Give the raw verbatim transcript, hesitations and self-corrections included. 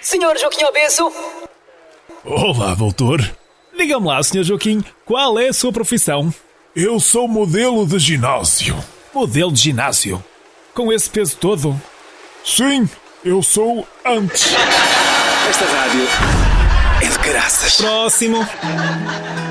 senhor Joaquim Obeso? Olá, doutor. Diga-me lá, senhor Joaquim, qual é a sua profissão? Eu sou modelo de ginásio. Modelo de ginásio? Com esse peso todo? Sim, eu sou antes. Esta rádio é de caraças. Próximo.